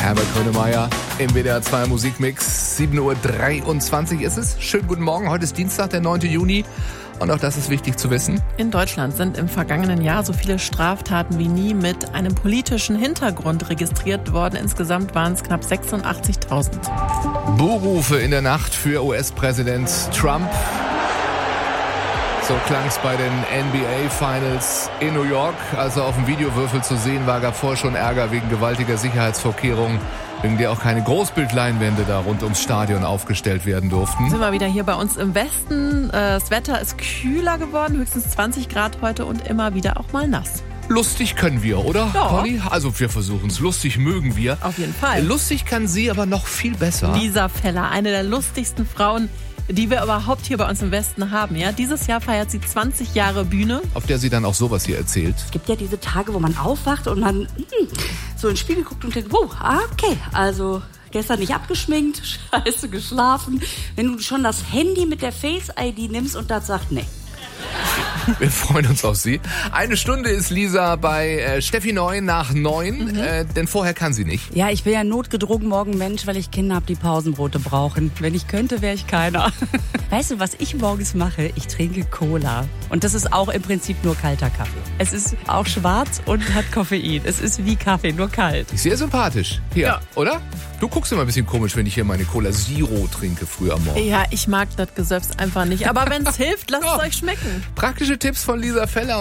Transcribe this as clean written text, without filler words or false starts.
Herbert Grönemeyer im WDR 2 Musikmix. 7.23 Uhr ist es. Schönen guten Morgen. Heute ist Dienstag, der 9. Juni. Und auch das ist wichtig zu wissen. In Deutschland sind im vergangenen Jahr so viele Straftaten wie nie mit einem politischen Hintergrund registriert worden. Insgesamt waren es knapp 86.000. Buhrufe in der Nacht für US-Präsident Trump. So klang es bei den NBA-Finals in New York. Als er auf dem Videowürfel zu sehen war, gab vorher schon Ärger wegen gewaltiger Sicherheitsvorkehrungen, wegen der auch keine Großbildleinwände da rund ums Stadion aufgestellt werden durften. Sind wir wieder hier bei uns im Westen. Das Wetter ist kühler geworden, höchstens 20 Grad heute und immer wieder auch mal nass. Lustig können wir, oder, Ja. Conny? Also wir versuchen es. Lustig mögen wir. Auf jeden Fall. Lustig kann sie aber noch viel besser. Lisa Feller, eine der lustigsten Frauen, die wir überhaupt hier bei uns im Westen haben. Ja? Dieses Jahr feiert sie 20 Jahre Bühne. Auf der sie dann auch sowas hier erzählt. Es gibt ja diese Tage, wo man aufwacht und man so ins Spiegel guckt und denkt, okay, also gestern nicht abgeschminkt, scheiße geschlafen. Wenn du schon das Handy mit der Face-ID nimmst und das sagt, nee. Wir freuen uns auf Sie. Eine Stunde ist Lisa bei Steffi 9 nach 9, denn vorher kann sie nicht. Ja, ich bin ja notgedrungen morgen Mensch, weil ich Kinder habe, die Pausenbrote brauchen. Wenn ich könnte, wäre ich keiner. Weißt du, was ich morgens mache? Ich trinke Cola. Und das ist auch im Prinzip nur kalter Kaffee. Es ist auch schwarz und hat Koffein. Es ist wie Kaffee, nur kalt. Sehr sympathisch. Hier, Ja. oder? Du guckst immer ein bisschen komisch, wenn ich hier meine Cola Zero trinke früh am Morgen. Ja, ich mag das Gesöffs einfach nicht. Aber wenn es hilft, lasst es euch schmecken. Praktische Tipps von Lisa Feller.